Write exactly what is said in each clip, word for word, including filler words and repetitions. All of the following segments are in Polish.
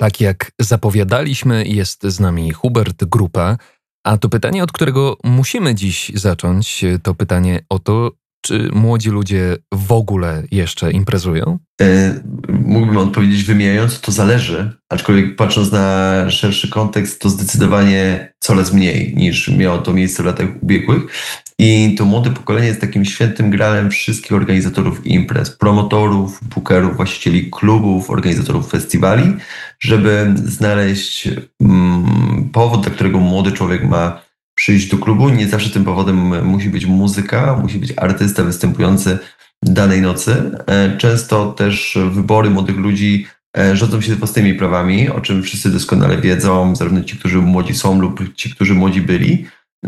Tak jak zapowiadaliśmy, jest z nami Hubert Grupa, a to pytanie, od którego musimy dziś zacząć, to pytanie o to, czy młodzi ludzie w ogóle jeszcze imprezują? E, mógłbym odpowiedzieć wymijająco, to zależy, aczkolwiek patrząc na szerszy kontekst, to zdecydowanie coraz mniej niż miało to miejsce w latach ubiegłych. I to młode pokolenie jest takim świętym gralem wszystkich organizatorów imprez, promotorów, bookerów, właścicieli klubów, organizatorów festiwali, żeby znaleźć mm, powód, dla którego młody człowiek ma przyjść do klubu. Nie zawsze tym powodem musi być muzyka, musi być artysta występujący danej nocy. Często też wybory młodych ludzi rządzą się własnymi prawami, o czym wszyscy doskonale wiedzą, zarówno ci, którzy młodzi są lub ci, którzy młodzi byli.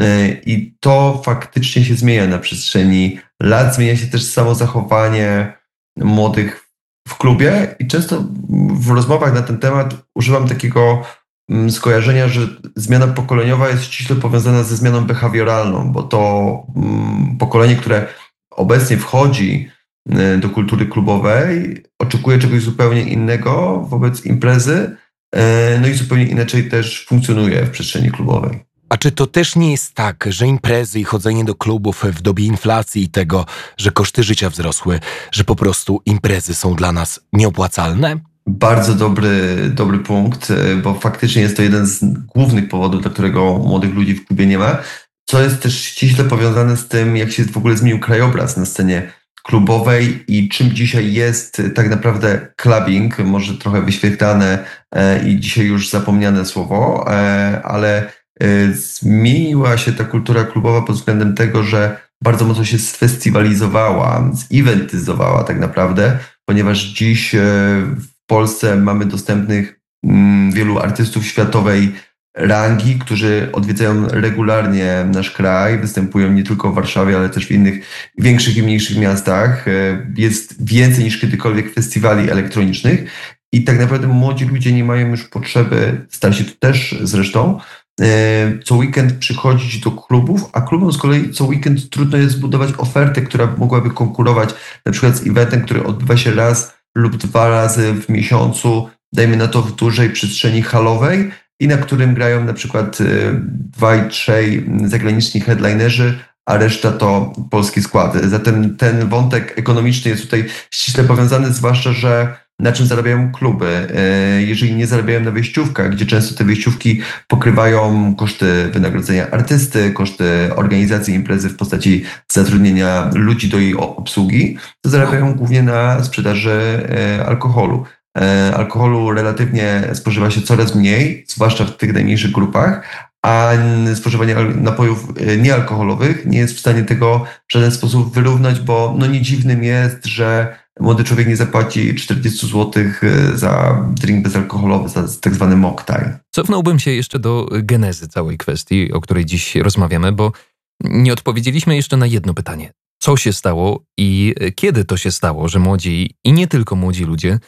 I to faktycznie się zmienia na przestrzeni lat. Zmienia się też samo zachowanie młodych w klubie i często w rozmowach na ten temat używam takiego skojarzenia, że zmiana pokoleniowa jest ściśle powiązana ze zmianą behawioralną, bo to pokolenie, które obecnie wchodzi do kultury klubowej, oczekuje czegoś zupełnie innego wobec imprezy, no i zupełnie inaczej też funkcjonuje w przestrzeni klubowej. A czy to też nie jest tak, że imprezy i chodzenie do klubów w dobie inflacji i tego, że koszty życia wzrosły, że po prostu imprezy są dla nas nieopłacalne? Bardzo dobry, dobry punkt, bo faktycznie jest to jeden z głównych powodów, dla którego młodych ludzi w klubie nie ma, co jest też ściśle powiązane z tym, jak się w ogóle zmienił krajobraz na scenie klubowej i czym dzisiaj jest tak naprawdę clubbing, może trochę wyświetlane i dzisiaj już zapomniane słowo, ale zmieniła się ta kultura klubowa pod względem tego, że bardzo mocno się sfestiwalizowała, zeventyzowała tak naprawdę, ponieważ dziś w Polsce mamy dostępnych wielu artystów światowej rangi, którzy odwiedzają regularnie nasz kraj, występują nie tylko w Warszawie, ale też w innych większych i mniejszych miastach. Jest więcej niż kiedykolwiek festiwali elektronicznych i tak naprawdę młodzi ludzie nie mają już potrzeby, starsi to też zresztą, co weekend przychodzić do klubów, a klubom z kolei co weekend trudno jest zbudować ofertę, która mogłaby konkurować na przykład z eventem, który odbywa się raz lub dwa razy w miesiącu, dajmy na to w dużej przestrzeni halowej i na którym grają na przykład dwaj, trzej zagraniczni headlinerzy, a reszta to polski skład. Zatem ten wątek ekonomiczny jest tutaj ściśle powiązany, zwłaszcza, że na czym zarabiają kluby. Jeżeli nie zarabiają na wejściówkach, gdzie często te wejściówki pokrywają koszty wynagrodzenia artysty, koszty organizacji imprezy w postaci zatrudnienia ludzi do jej obsługi, to zarabiają głównie na sprzedaży alkoholu. Alkoholu relatywnie spożywa się coraz mniej, zwłaszcza w tych najmniejszych grupach, a spożywanie napojów niealkoholowych nie jest w stanie tego w żaden sposób wyrównać, bo no nie dziwnym jest, że młody człowiek nie zapłaci czterdzieści złotych za drink bezalkoholowy, za tak zwany mocktail. Cofnąłbym się jeszcze do genezy całej kwestii, o której dziś rozmawiamy, bo nie odpowiedzieliśmy jeszcze na jedno pytanie. Co się stało i kiedy to się stało, że młodzi i nie tylko młodzi ludzie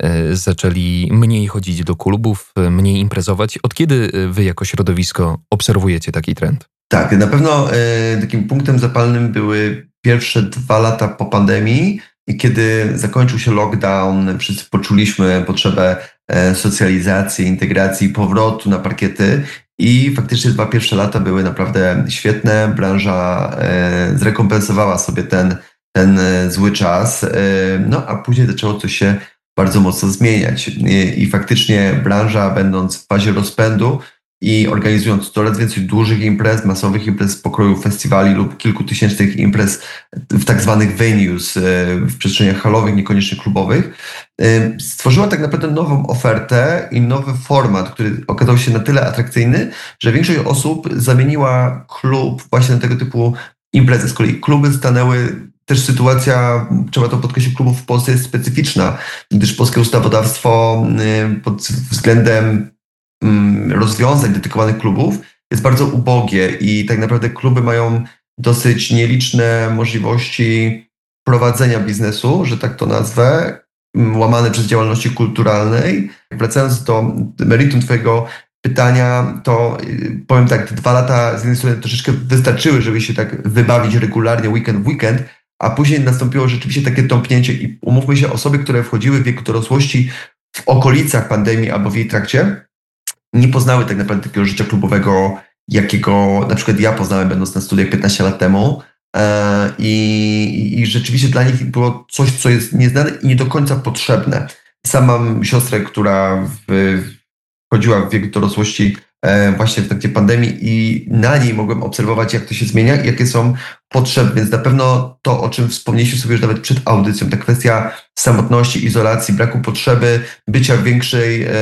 zaczęli mniej chodzić do klubów, mniej imprezować? Od kiedy wy jako środowisko obserwujecie taki trend? Tak, na pewno y, takim punktem zapalnym były pierwsze dwa lata po pandemii, i kiedy zakończył się lockdown, wszyscy poczuliśmy potrzebę e, socjalizacji, integracji, powrotu na parkiety i faktycznie dwa pierwsze lata były naprawdę świetne. Branża e, zrekompensowała sobie ten, ten e, zły czas, e, no a później zaczęło to się bardzo mocno zmieniać. I, I faktycznie branża, będąc w fazie rozpędu i organizując coraz więcej dużych imprez, masowych imprez z pokroju festiwali lub kilkutysięcznych imprez w tak zwanych venues, w przestrzeniach halowych, niekoniecznie klubowych, stworzyła tak naprawdę nową ofertę i nowy format, który okazał się na tyle atrakcyjny, że większość osób zamieniła klub właśnie na tego typu imprezy. Z kolei kluby stanęły, też sytuacja, trzeba to podkreślić, klubów w Polsce jest specyficzna, gdyż polskie ustawodawstwo pod względem rozwiązań dedykowanych klubów jest bardzo ubogie i tak naprawdę kluby mają dosyć nieliczne możliwości prowadzenia biznesu, że tak to nazwę, łamane przez działalności kulturalnej. Wracając do meritum twojego pytania, to powiem tak, dwa lata z jednej strony troszeczkę wystarczyły, żeby się tak wybawić regularnie weekend w weekend, a później nastąpiło rzeczywiście takie tąpnięcie i umówmy się, osoby, które wchodziły w wiek dorosłości w okolicach pandemii albo w jej trakcie nie poznały tak naprawdę takiego życia klubowego, jakiego na przykład ja poznałem, będąc na studiach piętnaście lat temu. I, I rzeczywiście dla nich było coś, co jest nieznane i nie do końca potrzebne. Sam mam siostrę, która w, wchodziła w wiek dorosłości właśnie w trakcie pandemii i na niej mogłem obserwować, jak to się zmienia i jakie są potrzeby. Więc na pewno to, o czym wspomnieliśmy sobie już nawet przed audycją, ta kwestia samotności, izolacji, braku potrzeby bycia w większej, e,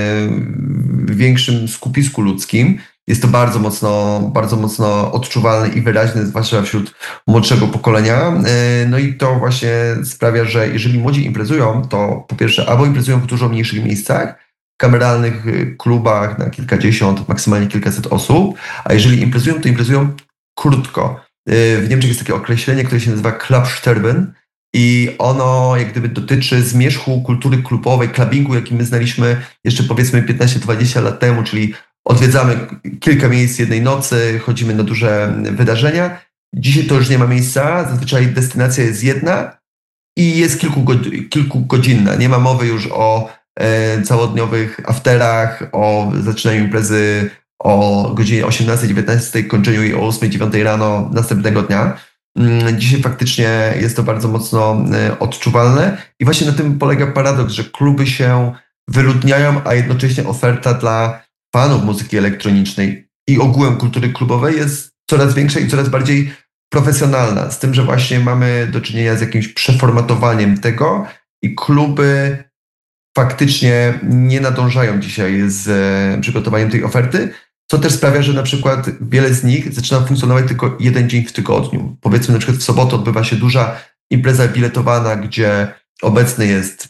większym skupisku ludzkim, jest to bardzo mocno, bardzo mocno odczuwalne i wyraźne, zwłaszcza wśród młodszego pokolenia. No i to właśnie sprawia, że jeżeli młodzi imprezują, to po pierwsze albo imprezują w dużo mniejszych miejscach, w kameralnych klubach na kilkadziesiąt, maksymalnie kilkaset osób, a jeżeli imprezują, to imprezują krótko. W Niemczech jest takie określenie, które się nazywa Clubsterben i ono jak gdyby dotyczy zmierzchu kultury klubowej, clubbingu, jaki my znaliśmy jeszcze powiedzmy piętnaście dwadzieścia lat temu, czyli odwiedzamy kilka miejsc jednej nocy, chodzimy na duże wydarzenia. Dzisiaj to już nie ma miejsca, zazwyczaj destynacja jest jedna i jest kilkugod- kilkugodzinna. Nie ma mowy już o e, całodniowych afterach, o zaczynaniu imprezy o godzinie osiemnastej dziewiętnastej, kończeniu jej o ósmej dziewiątej rano następnego dnia. Dzisiaj faktycznie jest to bardzo mocno odczuwalne i właśnie na tym polega paradoks, że kluby się wyludniają, a jednocześnie oferta dla fanów muzyki elektronicznej i ogółem kultury klubowej jest coraz większa i coraz bardziej profesjonalna. Z tym, że właśnie mamy do czynienia z jakimś przeformatowaniem tego i kluby faktycznie nie nadążają dzisiaj z przygotowaniem tej oferty, co też sprawia, że na przykład wiele z nich zaczyna funkcjonować tylko jeden dzień w tygodniu. Powiedzmy na przykład w sobotę odbywa się duża impreza biletowana, gdzie obecny jest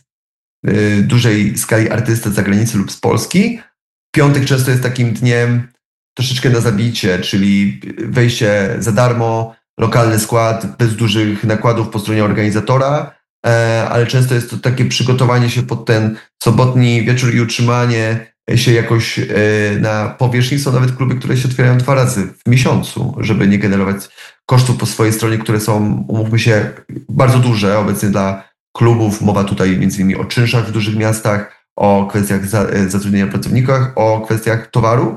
w dużej skali artysta z zagranicy lub z Polski. Piątek często jest takim dniem troszeczkę na zabicie, czyli wejście za darmo, lokalny skład, bez dużych nakładów po stronie organizatora, ale często jest to takie przygotowanie się pod ten sobotni wieczór i utrzymanie się jakoś na powierzchni. Są nawet kluby, które się otwierają dwa razy w miesiącu, żeby nie generować kosztów po swojej stronie, które są, umówmy się, bardzo duże obecnie dla klubów. Mowa tutaj między innymi o czynszach w dużych miastach, o kwestiach zatrudnienia pracowników, o kwestiach towaru,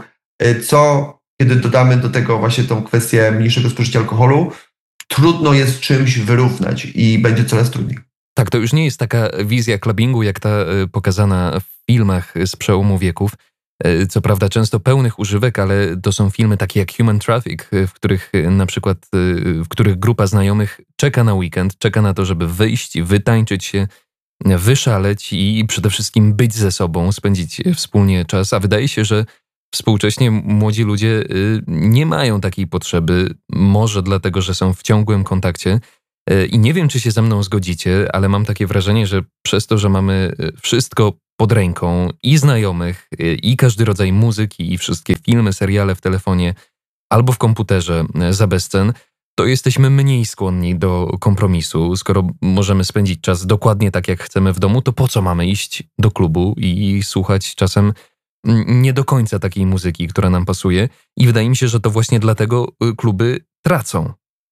co kiedy dodamy do tego właśnie tą kwestię mniejszego spożycia alkoholu, trudno jest czymś wyrównać i będzie coraz trudniej. Tak, to już nie jest taka wizja clubbingu, jak ta pokazana w filmach z przełomu wieków. Co prawda często pełnych używek, ale to są filmy takie jak Human Traffic, w których na przykład, w których grupa znajomych czeka na weekend, czeka na to, żeby wyjść, wytańczyć się, wyszaleć i przede wszystkim być ze sobą, spędzić wspólnie czas. A wydaje się, że współcześnie młodzi ludzie nie mają takiej potrzeby, może dlatego, że są w ciągłym kontakcie. I nie wiem, czy się ze mną zgodzicie, ale mam takie wrażenie, że przez to, że mamy wszystko pod ręką i znajomych, i każdy rodzaj muzyki, i wszystkie filmy, seriale w telefonie albo w komputerze za bezcen, to jesteśmy mniej skłonni do kompromisu. Skoro możemy spędzić czas dokładnie tak, jak chcemy w domu, to po co mamy iść do klubu i słuchać czasem nie do końca takiej muzyki, która nam pasuje? I wydaje mi się, że to właśnie dlatego kluby tracą.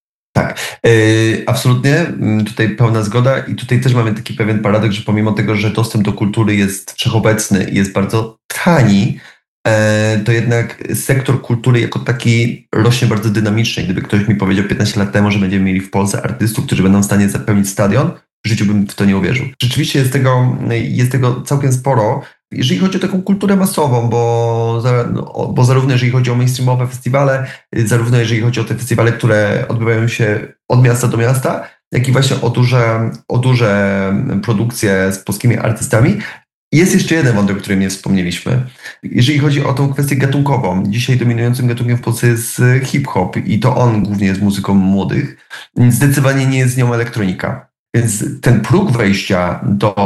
Tak, yy, absolutnie, tutaj pełna zgoda i tutaj też mamy taki pewien paradoks, że pomimo tego, że dostęp do kultury jest wszechobecny i jest bardzo tani, yy, to jednak sektor kultury jako taki rośnie bardzo dynamicznie. Gdyby ktoś mi powiedział piętnaście lat temu, że będziemy mieli w Polsce artystów, którzy będą w stanie zapełnić stadion, w życiu bym w to nie uwierzył. Rzeczywiście jest tego, jest tego całkiem sporo. Jeżeli chodzi o taką kulturę masową, bo, za, no, bo zarówno jeżeli chodzi o mainstreamowe festiwale, zarówno jeżeli chodzi o te festiwale, które odbywają się od miasta do miasta, jak i właśnie o duże, o duże produkcje z polskimi artystami. Jest jeszcze jeden wątek, o którym nie wspomnieliśmy. Jeżeli chodzi o tą kwestię gatunkową, dzisiaj dominującym gatunkiem w Polsce jest hip-hop i to on głównie jest muzyką młodych. Zdecydowanie nie jest z nią elektronika. Więc ten próg wejścia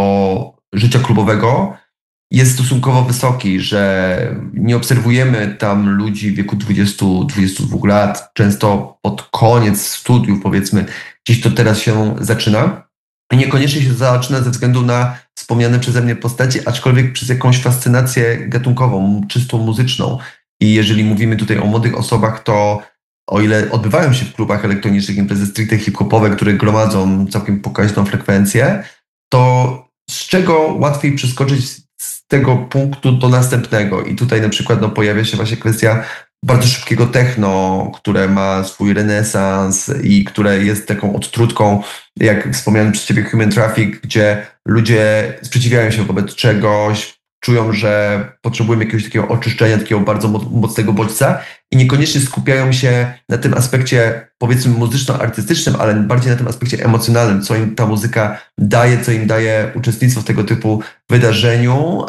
do życia klubowego jest stosunkowo wysoki, że nie obserwujemy tam ludzi w wieku dwudziestu do dwudziestu dwóch lat, często pod koniec studiów, powiedzmy, gdzieś to teraz się zaczyna. I niekoniecznie się zaczyna ze względu na wspomniane przeze mnie postaci, aczkolwiek przez jakąś fascynację gatunkową, czystą muzyczną. I jeżeli mówimy tutaj o młodych osobach, to o ile odbywają się w klubach elektronicznych imprezy stricte hip-hopowe, które gromadzą całkiem pokaźną frekwencję, to z czego łatwiej przeskoczyć tego punktu do następnego i tutaj na przykład no, pojawia się właśnie kwestia bardzo szybkiego techno, które ma swój renesans i które jest taką odtrutką, jak wspomniałem przez ciebie Human Traffic, gdzie ludzie sprzeciwiają się wobec czegoś, czują, że potrzebują jakiegoś takiego oczyszczenia, takiego bardzo mocnego bodźca i niekoniecznie skupiają się na tym aspekcie powiedzmy muzyczno-artystycznym, ale bardziej na tym aspekcie emocjonalnym, co im ta muzyka daje, co im daje uczestnictwo w tego typu wydarzeniu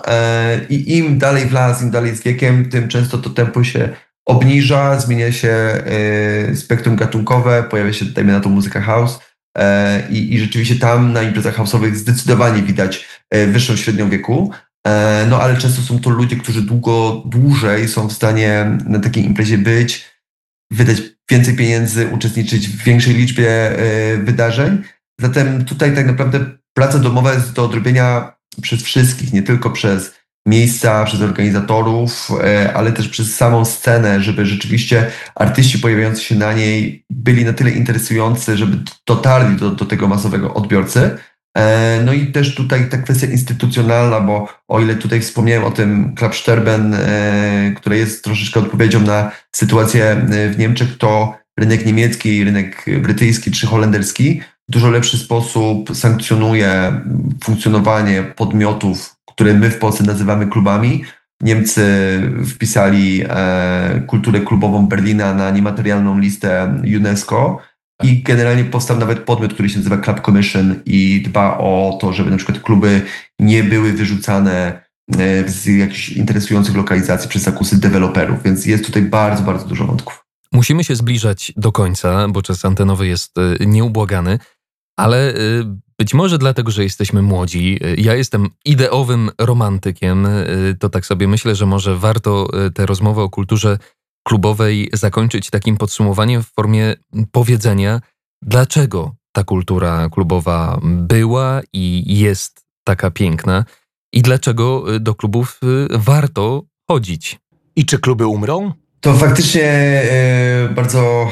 i im dalej w las, im dalej z wiekiem, tym często to tempo się obniża, zmienia się spektrum gatunkowe, pojawia się, dajmy na to, muzyka house i, i rzeczywiście tam na imprezach house'owych zdecydowanie widać wyższą średnią wieku. No ale często są to ludzie, którzy długo, dłużej są w stanie na takiej imprezie być, wydać więcej pieniędzy, uczestniczyć w większej liczbie wydarzeń. Zatem tutaj tak naprawdę praca domowa jest do odrobienia przez wszystkich, nie tylko przez miejsca, przez organizatorów, ale też przez samą scenę, żeby rzeczywiście artyści pojawiający się na niej byli na tyle interesujący, żeby dotarli do, do tego masowego odbiorcy. No i też tutaj ta kwestia instytucjonalna, bo o ile tutaj wspomniałem o tym Klapsterben, które jest troszeczkę odpowiedzią na sytuację w Niemczech, to rynek niemiecki, rynek brytyjski czy holenderski w dużo lepszy sposób sankcjonuje funkcjonowanie podmiotów, które my w Polsce nazywamy klubami. Niemcy wpisali kulturę klubową Berlina na niematerialną listę UNESCO. I generalnie powstał nawet podmiot, który się nazywa Club Commission i dba o to, żeby na przykład kluby nie były wyrzucane z jakichś interesujących lokalizacji przez zakusy deweloperów, więc jest tutaj bardzo, bardzo dużo wątków. Musimy się zbliżać do końca, bo czas antenowy jest nieubłagany, ale być może dlatego, że jesteśmy młodzi, ja jestem ideowym romantykiem, to tak sobie myślę, że może warto tę rozmowę o kulturze klubowej zakończyć takim podsumowaniem w formie powiedzenia, dlaczego ta kultura klubowa była i jest taka piękna i dlaczego do klubów warto chodzić. I czy kluby umrą? To faktycznie bardzo,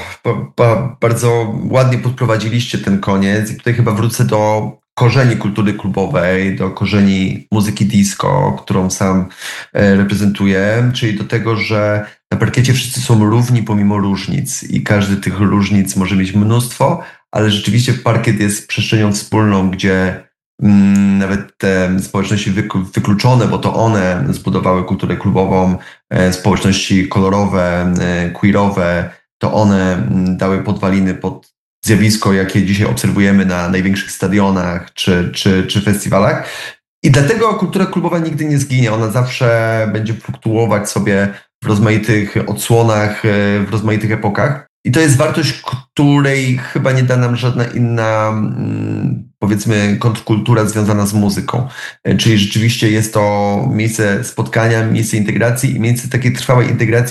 bardzo ładnie podprowadziliście ten koniec i tutaj chyba wrócę do korzeni kultury klubowej, do korzeni muzyki disco, którą sam reprezentuję, czyli do tego, że na parkiecie wszyscy są równi pomimo różnic i każdy tych różnic może mieć mnóstwo, ale rzeczywiście parkiet jest przestrzenią wspólną, gdzie mm, nawet te społeczności wykluczone, bo to one zbudowały kulturę klubową, e, społeczności kolorowe, e, queerowe, to one dały podwaliny pod zjawisko, jakie dzisiaj obserwujemy na największych stadionach czy, czy, czy festiwalach. I dlatego kultura klubowa nigdy nie zginie. Ona zawsze będzie fluktuować sobie w rozmaitych odsłonach, w rozmaitych epokach. I to jest wartość, której chyba nie da nam żadna inna, powiedzmy, kontrkultura związana z muzyką. Czyli rzeczywiście jest to miejsce spotkania, miejsce integracji i miejsce takiej trwałej integracji